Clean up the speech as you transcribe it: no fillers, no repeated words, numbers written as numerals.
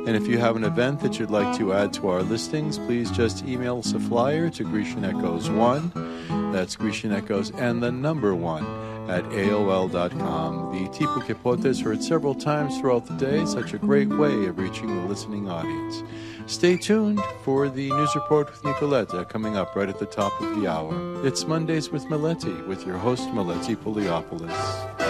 And if you have an event that you'd like to add to our listings, please just email us a flyer to Grecian Echoes 1. That's Grecian Echoes and the number 1 at AOL.com. The Tipu Kepote is heard several times throughout the day, such a great way of reaching the listening audience. Stay tuned for the News Report with Nicoletta coming up right at the top of the hour. It's Mondays with Meletti with your host, Meletti Poliopoulos.